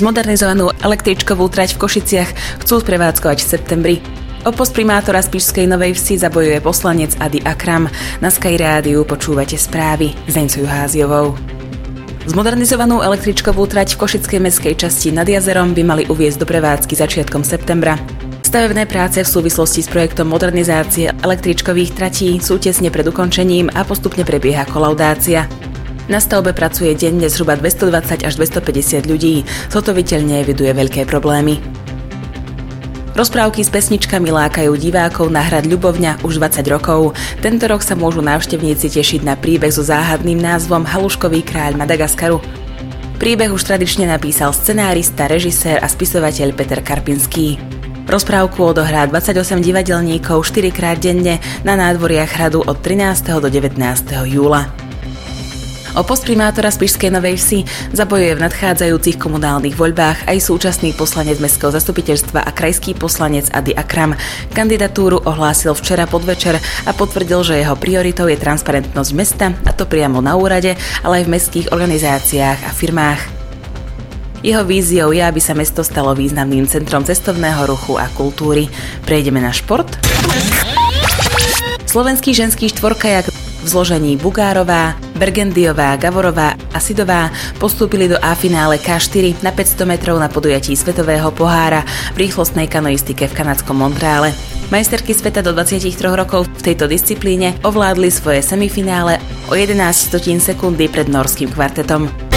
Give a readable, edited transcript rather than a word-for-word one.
Zmodernizovanú električkovú trať v Košiciach chcú prevádzkovať v septembri. O post primátora Spišskej Novej Vsi zabojuje poslanec Adi Akram. Na Sky Rádiu počúvate správy s Deňcou Juháziovou. Zmodernizovanú električkovú trať v košickej mestskej časti nad jazerom by mali uviesť do prevádzky začiatkom septembra. Stavebné práce v súvislosti s projektom modernizácie električkových tratí sú tesne pred ukončením a postupne prebieha kolaudácia. Na stavbe pracuje denne zhruba 220 až 250 ľudí. Zhotoviteľ neeviduje veľké problémy. Rozprávky s pesničkami lákajú divákov na hrad Ľubovňa už 20 rokov. Tento rok sa môžu návštevníci tešiť na príbeh so záhadným názvom Haluškový kráľ Madagaskaru. Príbeh už tradične napísal scenárista, režisér a spisovateľ Peter Karpinský. Rozprávku odohrá 28 divadelníkov 4-krát denne na nádvoriach hradu od 13. do 19. júla. O post primátora Spišskej Novej Vsi zabojuje v nadchádzajúcich komunálnych voľbách aj súčasný poslanec mestského zastupiteľstva a krajský poslanec Adi Akram. Kandidatúru ohlásil včera podvečer a potvrdil, že jeho prioritou je transparentnosť mesta, a to priamo na úrade, ale aj v mestských organizáciách a firmách. Jeho víziou je, aby sa mesto stalo významným centrom cestovného ruchu a kultúry. Prejdeme na šport. Slovenský ženský štvorkajak v zložení Bugárová, Bergendiová, Gavorová a Sidová postúpili do A-finále K4 na 500 metrov na podujatí Svetového pohára v rýchlostnej kanoistike v kanadskom Montreale. Majsterky sveta do 23 rokov v tejto disciplíne ovládli svoje semifinále o 11 sekundy pred norským kvartetom.